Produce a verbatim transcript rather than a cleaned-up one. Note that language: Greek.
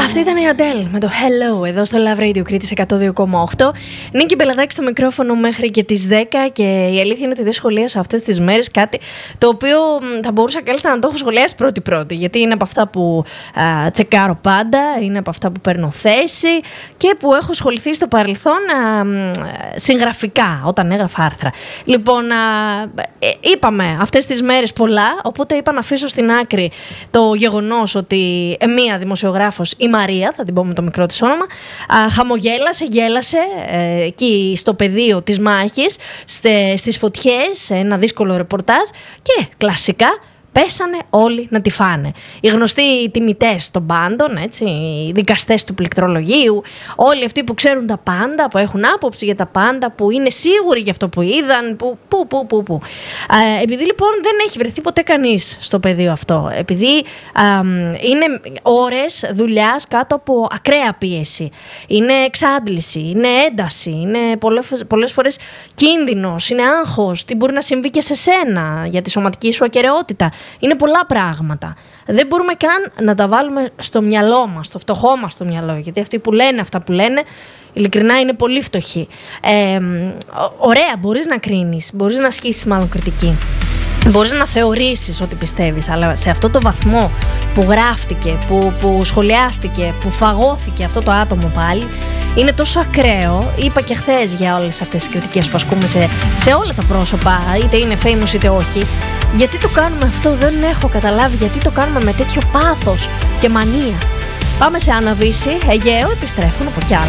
Αυτή ήταν η Αντέλ με το Hello εδώ στο Love Radio Κρήτης εκατό δύο κόμμα οκτώ. Νίκη Μπελαδάκη στο μικρόφωνο μέχρι και τις δέκα. Και η αλήθεια είναι ότι δεν σχολίασα αυτές τις μέρες κάτι το οποίο θα μπορούσα κάλλιστα να το έχω σχολιάσει πρώτη-πρώτη. Γιατί είναι από αυτά που α, τσεκάρω πάντα, είναι από αυτά που παίρνω θέση και που έχω ασχοληθεί στο παρελθόν α, συγγραφικά όταν έγραφα άρθρα. Λοιπόν, α, ε, είπαμε αυτές τις μέρες πολλά, οπότε είπα να αφήσω στην άκρη το γεγονός ότι ε, μία δημοσιογράφος, η Μαρία, θα την πω με το μικρό της όνομα, α, χαμογέλασε, γέλασε ε, εκεί στο πεδίο της μάχης, στε, στις φωτιές, ένα δύσκολο ρεπορτάζ και κλασικά πέσανε όλοι να τη φάνε. Οι γνωστοί τιμητές των πάντων, έτσι, οι δικαστές του πληκτρολογίου, όλοι αυτοί που ξέρουν τα πάντα, που έχουν άποψη για τα πάντα, που είναι σίγουροι για αυτό που είδαν, που, που, που, που, που. Ε, επειδή λοιπόν δεν έχει βρεθεί ποτέ κανείς στο πεδίο αυτό, επειδή ε, είναι ώρες δουλειάς κάτω από ακραία πίεση, είναι εξάντληση, είναι ένταση, είναι πολλές, πολλές φορές κίνδυνος, είναι άγχος, τι μπορεί να συμβεί και σε σένα για τη σωματική σου ακεραιότητα. Είναι πολλά πράγματα. Δεν μπορούμε καν να τα βάλουμε στο μυαλό μας, στο φτωχό μας το μυαλό, γιατί αυτοί που λένε αυτά που λένε, ειλικρινά είναι πολύ φτωχοί. Ε, ωραία, μπορείς να κρίνεις, μπορείς να ασκήσεις μάλλον κριτική. Μπορείς να θεωρήσεις ό,τι πιστεύεις, αλλά σε αυτό το βαθμό που γράφτηκε, που, που σχολιάστηκε, που φαγώθηκε αυτό το άτομο πάλι, είναι τόσο ακραίο. Είπα και χθες για όλες αυτές τις κριτικές που ασκούμε σε, σε όλα τα πρόσωπα, είτε είναι famous είτε όχι. Γιατί το κάνουμε αυτό, δεν έχω καταλάβει γιατί το κάνουμε με τέτοιο πάθος και μανία. Πάμε σε Άννα Βύση, Αιγαίο, επιστρέφουμε από κι άλλα.